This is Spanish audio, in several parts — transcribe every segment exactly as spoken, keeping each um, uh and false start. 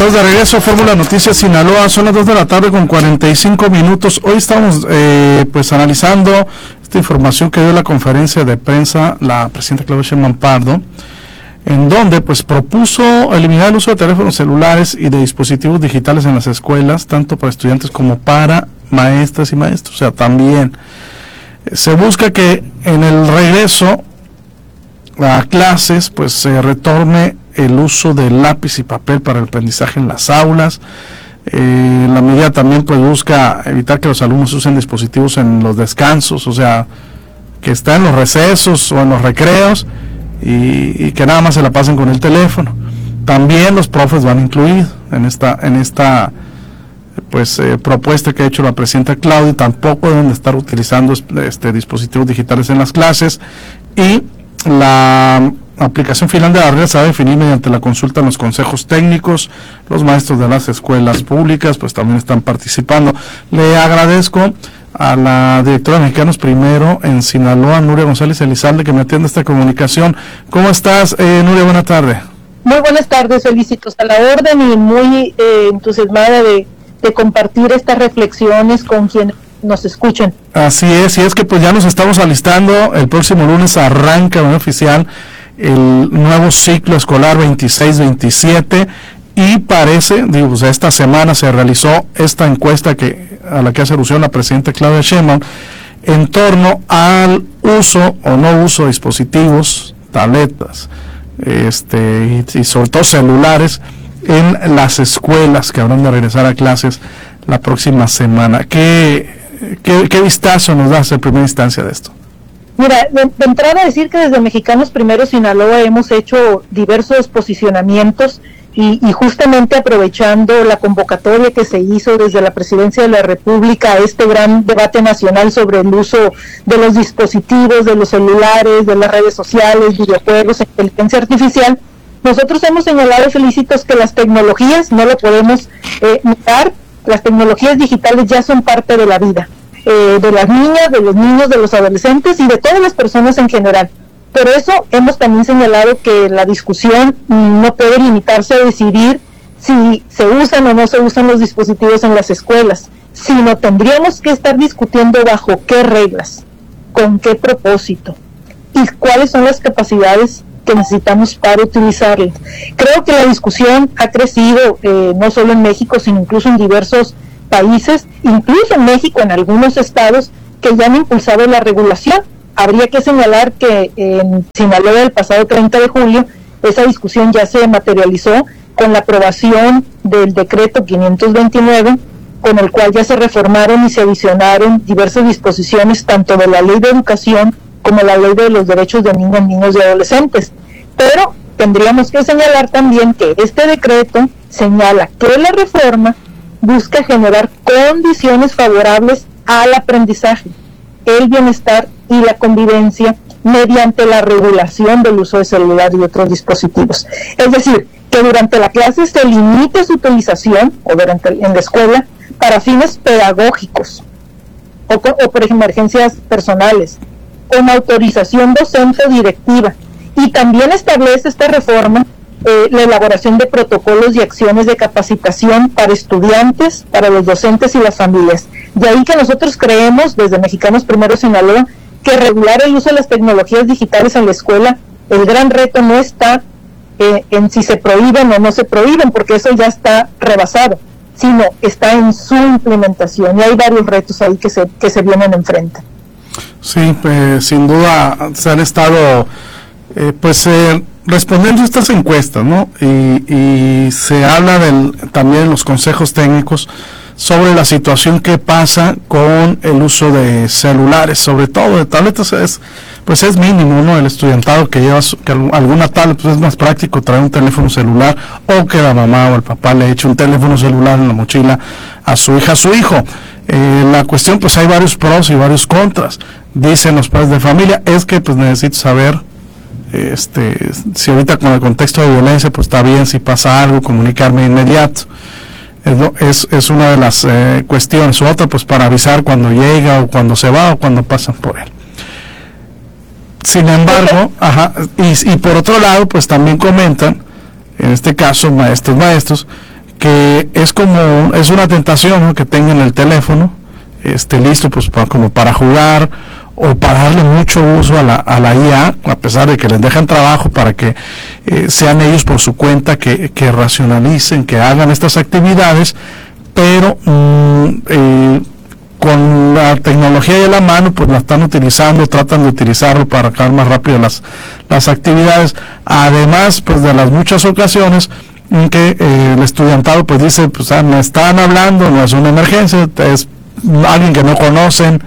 Estamos de regreso a Fórmula Noticias Sinaloa, son las dos de la tarde con cuarenta y cinco minutos. Hoy estamos eh, pues analizando esta información que dio en la conferencia de prensa la presidenta Claudia Sheinbaum Pardo, en donde pues propuso eliminar el uso de teléfonos celulares y de dispositivos digitales en las escuelas, tanto para estudiantes como para maestras y maestros. O sea, también eh, se busca que en el regreso a clases pues se retorne el uso de lápiz y papel para el aprendizaje en las aulas. Eh, la medida también pues busca evitar que los alumnos usen dispositivos en los descansos, o sea, que estén en los recesos o en los recreos y, y que nada más se la pasen con el teléfono. También los profes van incluidos en esta en esta pues eh, propuesta que ha hecho la presidenta Claudia. Tampoco deben de estar utilizando este dispositivos digitales en las clases, y la aplicación final de la regla se va a definir mediante la consulta en los consejos técnicos. Los maestros de las escuelas públicas pues también están participando. Le agradezco a la directora de Mexicanos Primero en Sinaloa, Nuria González Elizalde, que me atiende esta comunicación. ¿Cómo estás, eh, Nuria? Buena tarde. Muy buenas tardes, felicitos a la orden y muy eh, entusiasmada de, de compartir estas reflexiones con quienes nos escuchen. Así es, y es que pues ya nos estamos alistando. El próximo lunes arranca de manera oficial el nuevo ciclo escolar veintiséis veintisiete, y parece, digo, pues esta semana se realizó esta encuesta que a la que hace alusión la presidenta Claudia Sheinbaum en torno al uso o no uso de dispositivos, tabletas, este y, y sobre todo celulares en las escuelas que habrán de regresar a clases la próxima semana. ¿Qué ¿Qué, qué vistazo nos das en primera instancia de esto? Mira, de, de entrada decir que desde Mexicanos Primero Sinaloa hemos hecho diversos posicionamientos y, y justamente aprovechando la convocatoria que se hizo desde la Presidencia de la República a este gran debate nacional sobre el uso de los dispositivos, de los celulares, de las redes sociales, videojuegos, inteligencia artificial, nosotros hemos señalado, felicitos, que las tecnologías no lo podemos eh, negar. Las tecnologías digitales ya son parte de la vida, eh, de las niñas, de los niños, de los adolescentes y de todas las personas en general. Por eso hemos también señalado que la discusión no puede limitarse a decidir si se usan o no se usan los dispositivos en las escuelas, sino tendríamos que estar discutiendo bajo qué reglas, con qué propósito y cuáles son las capacidades que necesitamos para utilizarlo. Creo que la discusión ha crecido eh, no solo en México, sino incluso en diversos países, incluso en México, en algunos estados que ya han impulsado la regulación. Habría que señalar que en Sinaloa el pasado treinta de julio esa discusión ya se materializó con la aprobación del decreto quinientos veintinueve, con el cual ya se reformaron y se adicionaron diversas disposiciones tanto de la Ley de Educación como la Ley de los Derechos de Niñas, Niños y Adolescentes. Pero tendríamos que señalar también que este decreto señala que la reforma busca generar condiciones favorables al aprendizaje, el bienestar y la convivencia mediante la regulación del uso de celular y otros dispositivos. Es decir, que durante la clase se limite su utilización, o durante en la escuela, para fines pedagógicos o, o por emergencias personales, con autorización docente o directiva, y también establece esta reforma eh, la elaboración de protocolos y acciones de capacitación para estudiantes, para los docentes y las familias. De ahí que nosotros creemos, desde Mexicanos Primero Sinaloa, que regular el uso de las tecnologías digitales en la escuela, el gran reto no está eh, en si se prohíben o no se prohíben, porque eso ya está rebasado, sino está en su implementación, y hay varios retos ahí que se, que se vienen enfrente. Sí, pues, sin duda se han estado eh, pues eh, respondiendo a estas encuestas, ¿no? Y, y se habla del, también en los consejos técnicos sobre la situación que pasa con el uso de celulares, sobre todo de tabletas. Es, pues es mínimo, ¿no? El estudiantado que lleva su, que alguna tablet, pues es más práctico traer un teléfono celular, o que la mamá o el papá le eche un teléfono celular en la mochila a su hija, a su hijo. Eh, la cuestión, pues hay varios pros y varios contras. Dicen los padres de familia, es que pues necesito saber este si ahorita con el contexto de violencia pues está bien, si pasa algo, comunicarme de inmediato. Es, es una de las eh, cuestiones. Otra, pues para avisar cuando llega o cuando se va o cuando pasan por él. Sin embargo, ajá, y, y por otro lado, pues también comentan, en este caso maestros, maestros, que es como, es una tentación, ¿no?, que tengan el teléfono, este, listo, pues, para, como para jugar, o para darle mucho uso a la, a la I A, a pesar de que les dejan trabajo para que eh, sean ellos por su cuenta, que, que racionalicen, que hagan estas actividades, pero mm, eh, con la tecnología de la mano, pues la están utilizando, tratan de utilizarlo para acabar más rápido las, las actividades, además, pues, de las muchas ocasiones en que eh, el estudiantado, pues, dice, pues, ah, me están hablando, no es una emergencia, es alguien que no conocen,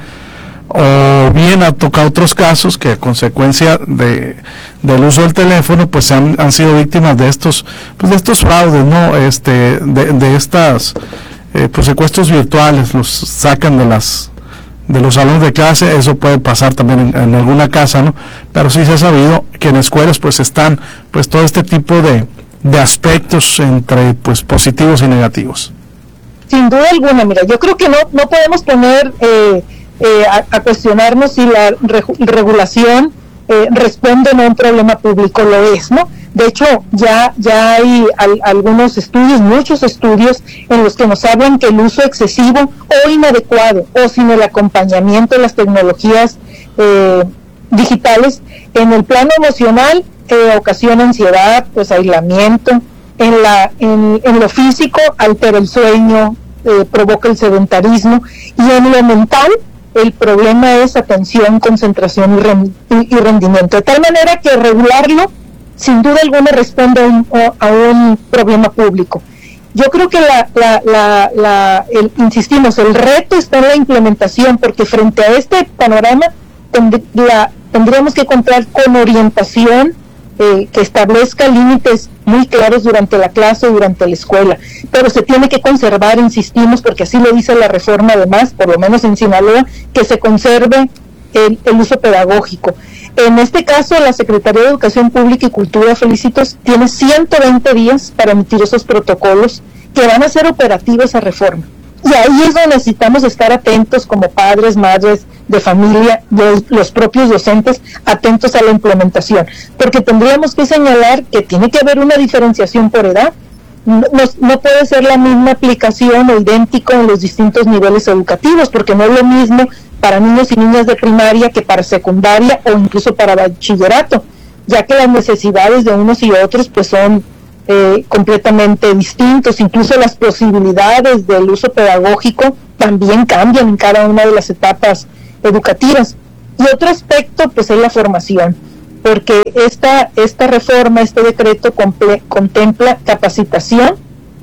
o bien ha tocado otros casos que a consecuencia de del uso del teléfono, pues han, han sido víctimas de estos, pues, de estos fraudes, no, este, de, de estas eh, pues secuestros virtuales, los sacan de las de los salones de clase. Eso puede pasar también en, en alguna casa, no, pero sí se ha sabido que en escuelas, pues, están, pues, todo este tipo de de aspectos entre, pues, positivos y negativos. Sin duda alguna, mira, yo creo que no no podemos poner eh, Eh, a, a cuestionarnos si la re, regulación eh, responde a un problema público. Lo es, ¿no? De hecho, ya ya hay al, algunos estudios, muchos estudios, en los que nos hablan que el uso excesivo o inadecuado, o sin el acompañamiento de las tecnologías eh, digitales, en el plano emocional eh, ocasiona ansiedad, pues aislamiento, en la en, en lo físico altera el sueño, eh, provoca el sedentarismo, y en lo mental el problema es atención, concentración y, rend y rendimiento, de tal manera que regularlo sin duda alguna responde a un, a un problema público. Yo creo que la, la, la, la el, insistimos, el reto está en la implementación, porque frente a este panorama tend la, tendríamos que contar con orientación eh, que establezca límites muy claros durante la clase, durante la escuela, pero se tiene que conservar, insistimos, porque así lo dice la reforma, además, por lo menos en Sinaloa, que se conserve el, el uso pedagógico. En este caso, la Secretaría de Educación Pública y Cultura, Felicitos, tiene ciento veinte días para emitir esos protocolos que van a ser operativos a reforma. Y ahí es donde necesitamos estar atentos como padres, madres de familia, los, los propios docentes, atentos a la implementación, porque tendríamos que señalar que tiene que haber una diferenciación por edad. No, no puede ser la misma aplicación o idéntico en los distintos niveles educativos, porque no es lo mismo para niños y niñas de primaria que para secundaria o incluso para bachillerato, ya que las necesidades de unos y otros pues son eh, completamente distintos. Incluso las posibilidades del uso pedagógico también cambian en cada una de las etapas educativas. Y otro aspecto pues es la formación, porque esta, esta reforma, este decreto comple, contempla capacitación,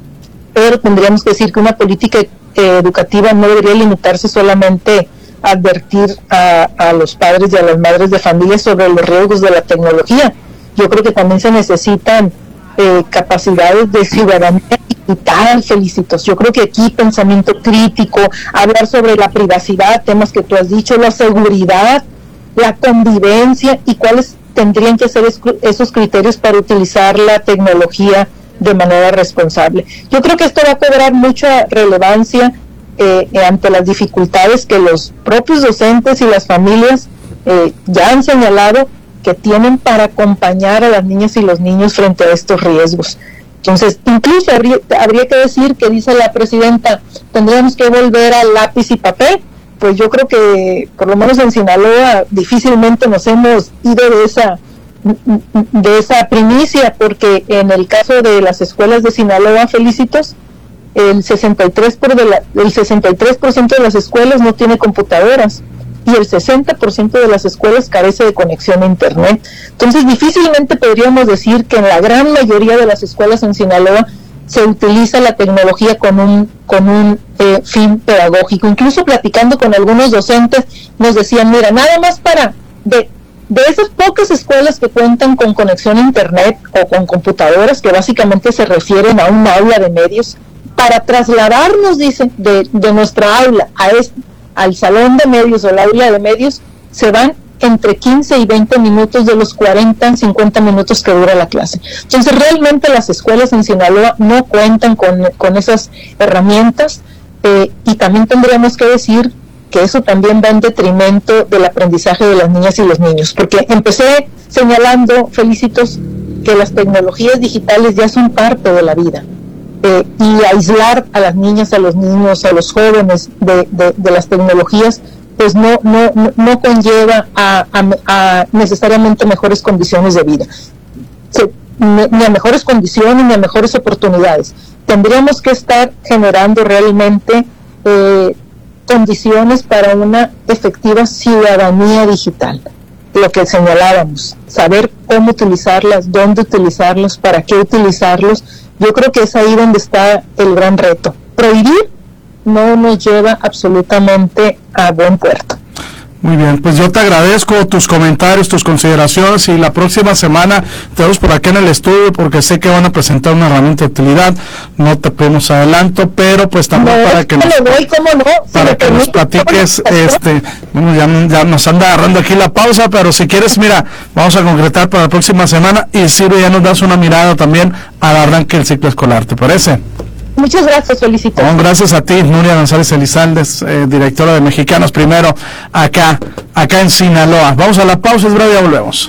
pero tendríamos que decir que una política eh, educativa no debería limitarse solamente a advertir a, a los padres y a las madres de familia sobre los riesgos de la tecnología. Yo creo que también se necesitan eh, capacidades de ciudadanía digital, Felicitos. Yo creo que aquí pensamiento crítico, hablar sobre la privacidad, temas que tú has dicho, la seguridad, la convivencia y cuáles tendrían que ser esos criterios para utilizar la tecnología de manera responsable. Yo creo que esto va a cobrar mucha relevancia eh, ante las dificultades que los propios docentes y las familias eh, ya han señalado que tienen para acompañar a las niñas y los niños frente a estos riesgos. Entonces, incluso habría, habría que decir que dice la presidenta, tendríamos que volver al lápiz y papel. Pues yo creo que por lo menos en Sinaloa difícilmente nos hemos ido de esa de esa primicia, porque en el caso de las escuelas de Sinaloa, Felicitos, el sesenta y tres por ciento de la, el sesenta y tres por ciento de las escuelas no tiene computadoras y el sesenta por ciento de las escuelas carece de conexión a internet. Entonces difícilmente podríamos decir que en la gran mayoría de las escuelas en Sinaloa se utiliza la tecnología con un con un eh, fin pedagógico. Incluso platicando con algunos docentes nos decían, mira, nada más para de, de esas pocas escuelas que cuentan con conexión a internet o con computadoras, que básicamente se refieren a un aula de medios, para trasladarnos, dice, de, de nuestra aula a este, al salón de medios o al aula de medios, se van entre quince y veinte minutos de los cuarenta, cincuenta minutos que dura la clase. Entonces realmente las escuelas en Sinaloa no cuentan con, con esas herramientas, eh, y también tendríamos que decir que eso también va en detrimento del aprendizaje de las niñas y los niños, porque empecé señalando, Felicitos, que las tecnologías digitales ya son parte de la vida, eh, y aislar a las niñas, a los niños, a los jóvenes de, de, de las tecnologías, pues no, no, no conlleva a, a, a necesariamente mejores condiciones de vida, Se, ni, ni a mejores condiciones, ni a mejores oportunidades. Tendríamos que estar generando realmente eh, condiciones para una efectiva ciudadanía digital, lo que señalábamos, saber cómo utilizarlas, dónde utilizarlos, para qué utilizarlos. Yo creo que es ahí donde está el gran reto. Prohibir no nos lleva absolutamente a buen puerto. Muy bien, pues yo te agradezco tus comentarios, tus consideraciones, y la próxima semana te vemos por acá en el estudio, porque sé que van a presentar una herramienta de utilidad. No te pedimos adelanto, pero pues también no, para que nos, voy, ¿cómo no? para si que nos platiques, este, bueno, ya, ya nos anda agarrando aquí la pausa, pero si quieres, mira, vamos a concretar para la próxima semana, y Silvia, ya nos das una mirada también al arranque del ciclo escolar, ¿te parece? Muchas gracias, felicito. Bueno, gracias a ti, Nuria González Elizalde, eh, directora de Mexicanos Primero, acá, acá en Sinaloa. Vamos a la pausa, es breve, ya volvemos.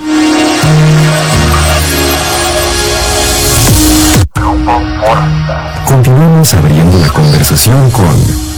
Continuamos abriendo la conversación con